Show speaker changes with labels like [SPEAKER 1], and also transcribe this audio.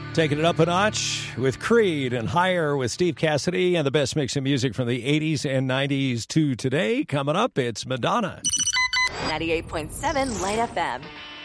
[SPEAKER 1] Taking it up a notch with Creed and Higher with Steve Cassidy and the best mix of music from the 80s and 90s to today. Coming up, it's Madonna.
[SPEAKER 2] 98.7 Light FM.